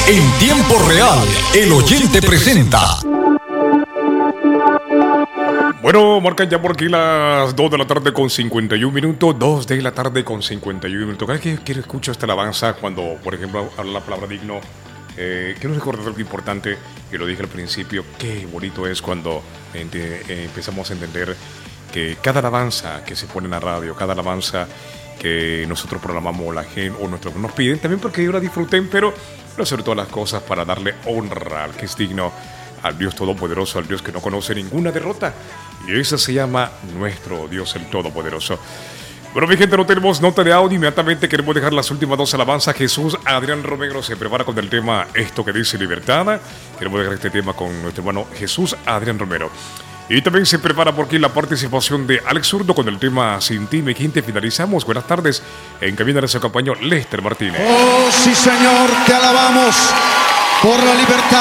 En tiempo real, el oyente presenta. Bueno, marcan ya por aquí las 2 de la tarde con 51 minutos. 2 de la tarde con 51 minutos. Cada vez que escucho esta alabanza, cuando, por ejemplo, habla la palabra digno, quiero recordar algo importante, que lo dije al principio. Qué bonito es cuando empezamos a entender que cada alabanza que se pone en la radio, cada alabanza que nosotros programamos, la gente o nuestros nos piden, también porque ellos la disfruten, pero sobre todas las cosas para darle honra al que es digno, al Dios Todopoderoso, al Dios que no conoce ninguna derrota. Y ese se llama nuestro Dios el Todopoderoso. Bueno, mi gente, no tenemos nota de audio. Inmediatamente queremos dejar las últimas dos alabanzas. Jesús Adrián Romero se prepara con el tema Esto que dice libertad. Queremos dejar este tema con nuestro hermano Jesús Adrián Romero. Y también se prepara por aquí la participación de Alex Zurdo con el tema Sin ti, mi gente. Finalizamos. Buenas tardes. En cabina de su compañero Lester Martínez. Oh, sí, Señor, te alabamos por la libertad.